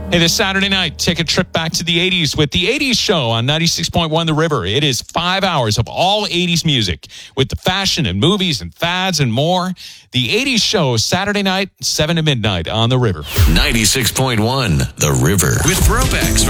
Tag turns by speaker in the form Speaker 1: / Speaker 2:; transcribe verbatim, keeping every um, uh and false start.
Speaker 1: Hey, this Saturday night, take a trip back to the eighties with the eighties Show on ninety-six point one The River. It is five hours of all eighties music with the fashion and movies and fads and more. The eighties Show, Saturday night, seven to midnight on The River.
Speaker 2: ninety-six point one The River with throwbacks